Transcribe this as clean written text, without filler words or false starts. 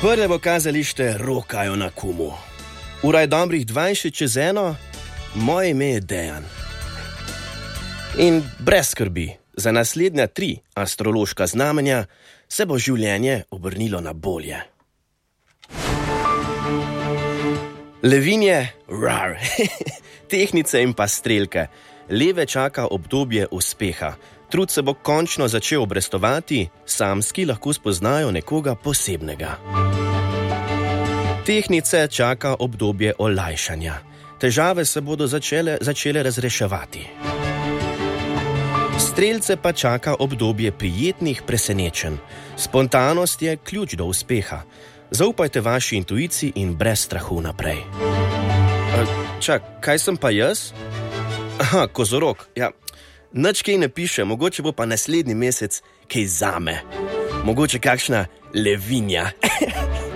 Prvo kazalište rokajo na Kumu. Ura je dobrih 20:01, moje ime je Dejan. In brez skrbi, za naslednja 3 astrološka znamenja se bo življenje obrnilo na bolje. Levinje, rar, tehnice in pa strelke. Leve čaka obdobje uspeha. Trud se bo končno začel obrestovati, samski lahko spoznajo nekoga posebnega. Tehnice čaka obdobje olajšanja. Težave se bodo začele razreševati. Strelce pa čaka obdobje prijetnih presenečenj. Spontanost je ključ do uspeha. Zaupajte vaši intuiciji in brez strahu naprej. Kaj sem pa jaz? Aha, kozorog. Ja, nič kaj ne piše, mogoče bo pa naslednji mesec kaj zame. Mogoče kakšna levinja.